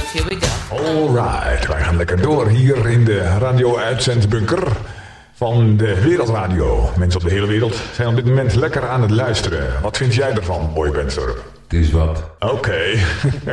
here we go. Alright, wij gaan lekker door hier in de radio-uitzendbunker van de Wereldradio. Mensen op de hele wereld zijn op dit moment lekker aan het luisteren. Wat vind jij ervan, Boy Benster? Het is wat. Oké.